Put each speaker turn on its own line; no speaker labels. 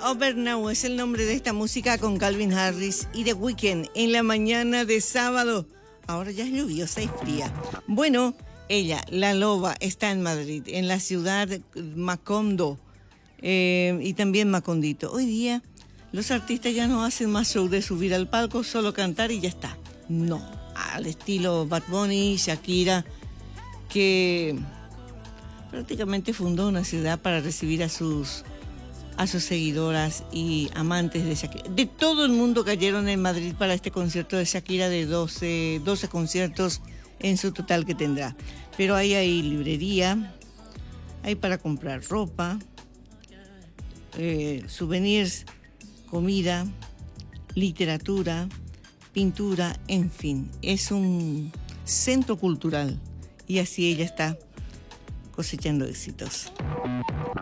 Over Now es el nombre de esta música con Calvin Harris y The Weeknd en la mañana de sábado. Ahora ya es lluviosa y fría. Bueno, ella, la loba, está en Madrid, en la ciudad Macondo y también Macondito. Hoy día los artistas ya no hacen más show de subir al palco, solo cantar y ya está. No, al estilo Bad Bunny, Shakira, que prácticamente fundó una ciudad para recibir a sus seguidoras y amantes de Shakira. De todo el mundo cayeron en Madrid para este concierto de Shakira de 12 conciertos en su total que tendrá. Pero ahí hay librería, hay para comprar ropa, souvenirs, comida, literatura, pintura, en fin. Es un centro cultural y así ella está cosechando éxitos.